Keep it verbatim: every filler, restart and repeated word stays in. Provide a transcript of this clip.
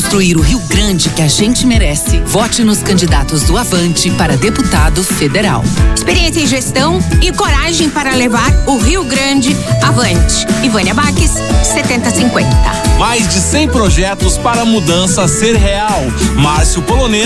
construir o Rio Grande que a gente merece, vote nos candidatos do Avante para deputado federal. Experiência em gestão e coragem para levar o Rio Grande avante. Ivânia Baques, setenta cinquenta. Mais de cem projetos para a mudança ser real. Márcio Polonês,